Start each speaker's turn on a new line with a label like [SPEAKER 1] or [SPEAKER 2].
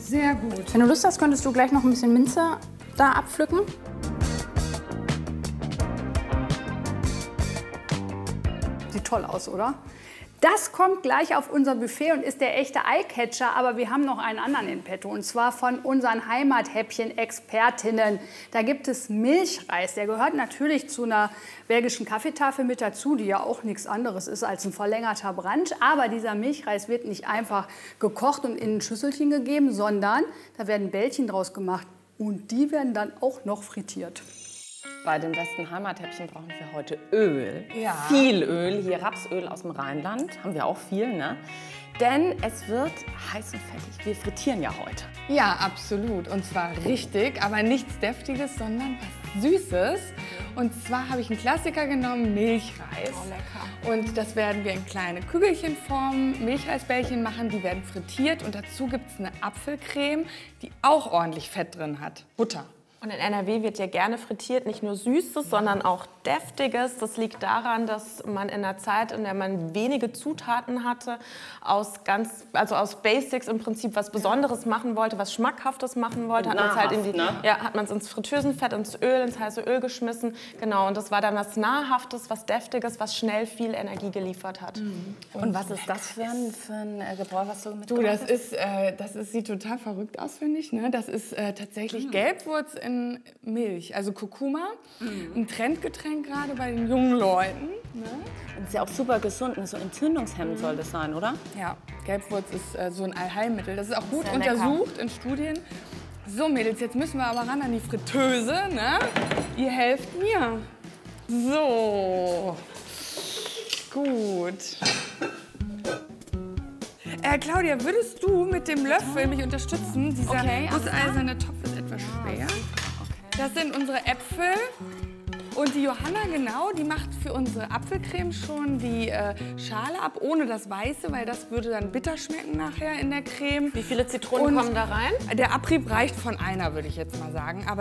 [SPEAKER 1] Sehr gut.
[SPEAKER 2] Wenn du Lust hast, könntest du gleich noch ein bisschen Minze da abpflücken.
[SPEAKER 1] Sieht toll aus, oder? Das kommt gleich auf unser Buffet und ist der echte Eyecatcher, aber wir haben noch einen anderen in petto, und zwar von unseren Heimathäppchen-Expertinnen. Da gibt es Milchreis, der gehört natürlich zu einer belgischen Kaffeetafel mit dazu, die ja auch nichts anderes ist als ein verlängerter Brunch. Aber dieser Milchreis wird nicht einfach gekocht und in ein Schüsselchen gegeben, sondern da werden Bällchen draus gemacht und die werden dann auch noch frittiert.
[SPEAKER 3] Bei den besten Heimathäppchen brauchen wir heute Öl.
[SPEAKER 1] Ja.
[SPEAKER 3] Viel Öl. Hier Rapsöl aus dem Rheinland. Haben wir auch viel, ne? Denn es wird heiß und fettig. Wir frittieren ja heute.
[SPEAKER 4] Ja, absolut. Und zwar richtig, aber nichts Deftiges, sondern was Süßes. Und zwar habe ich einen Klassiker genommen, Milchreis.
[SPEAKER 3] Oh, lecker.
[SPEAKER 4] Und das werden wir in kleine Kügelchen formen, Milchreisbällchen machen, die werden frittiert. Und dazu gibt es eine Apfelcreme, die auch ordentlich Fett drin hat. Butter.
[SPEAKER 5] Und in NRW wird ja gerne frittiert, nicht nur Süßes, sondern auch Deftiges. Das liegt daran, dass man in einer Zeit, in der man wenige Zutaten hatte, aus Basics im Prinzip was Besonderes machen wollte, was Schmackhaftes machen wollte, hat man es ins Fritteusenfett, ins Öl, ins heiße Öl geschmissen. Genau, und das war dann was Nahrhaftes, was Deftiges, was schnell viel Energie geliefert hat.
[SPEAKER 3] Und was ist das für ein Gebräu, was du
[SPEAKER 4] Du,
[SPEAKER 3] mitgebracht
[SPEAKER 4] das sieht total verrückt aus, finde ich. Ne? Das ist tatsächlich Gelbwurz in Milch, also Kurkuma. Ein Trendgetränk gerade bei den jungen Leuten. Ne?
[SPEAKER 3] Das ist ja auch super gesund, so entzündungshemmend soll das sein, oder?
[SPEAKER 4] Ja, Gelbwurz ist so ein Allheilmittel. Das ist auch gut
[SPEAKER 5] Sehr
[SPEAKER 4] untersucht in Studien. So Mädels, jetzt müssen wir aber ran an die Fritteuse. Ne? Ihr helft mir. So, gut. Claudia, würdest du mit dem Löffel mich unterstützen? Dieser gusseiserne Topf ist etwas schwer. Das sind unsere Äpfel. Und die Johanna, genau, die macht für unsere Apfelcreme schon die Schale ab, ohne das Weiße, weil das würde dann bitter schmecken nachher in der Creme.
[SPEAKER 5] Wie viele Zitronen kommen da rein?
[SPEAKER 4] Der Abrieb reicht von einer, würde ich jetzt mal sagen. Aber